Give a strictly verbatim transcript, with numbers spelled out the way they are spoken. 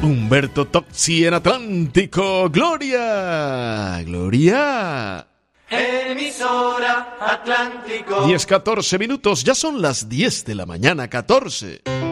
Humberto Tozzi en Atlántico. Gloria, Gloria. Emisora Atlántico. diez catorce minutos, ya son las diez de la mañana, catorce.